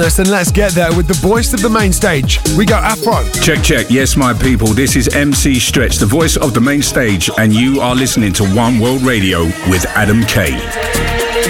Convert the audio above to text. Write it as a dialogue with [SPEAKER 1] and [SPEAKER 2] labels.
[SPEAKER 1] And let's get there with the voice of the main stage. We got Afro.
[SPEAKER 2] Check, check. Yes, my people. This is MC Stretch, the voice of the main stage, and you are listening to One World Radio with Adam K.